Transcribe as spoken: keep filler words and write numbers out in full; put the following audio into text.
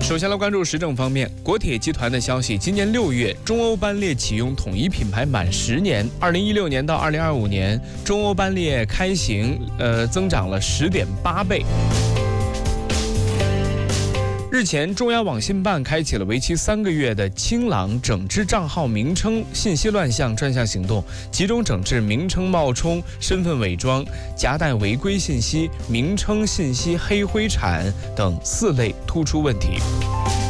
首先来关注时政方面，国铁集团的消息，今年六月，中欧班列启用统一品牌满十年，二零一六年到二零二五年，中欧班列开行，呃，增长了十点八倍。日前，中央网信办开启了为期三个月的清朗整治账号名称信息乱象专项行动，集中整治名称冒充、身份伪装、夹带违规信息、名称信息黑灰产等四类突出问题。